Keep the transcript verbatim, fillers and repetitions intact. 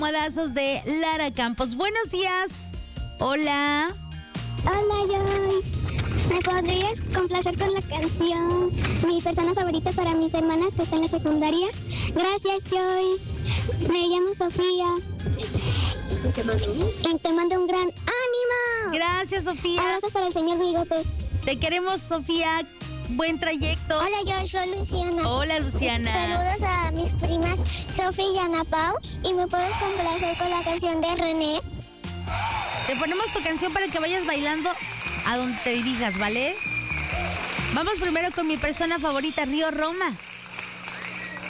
Almohadazos de Lara Campos. Buenos días. Hola. Hola, Joyce. ¿Me podrías complacer con la canción Mi persona favorita para mis hermanas que están en la secundaria? Gracias, Joyce. Me llamo Sofía. Y te mando un gran ánimo. Gracias, Sofía. Abrazos para el señor Bigotes. Te queremos, Sofía. Buen trayecto. Hola, yo soy Luciana. Hola, Luciana. Saludos a mis primas Sofía y Ana Pau. ¿Y me puedes complacer con la canción de René? Te ponemos tu canción para que vayas bailando a donde te dirijas, ¿vale? Vamos primero con mi persona favorita, Río Roma.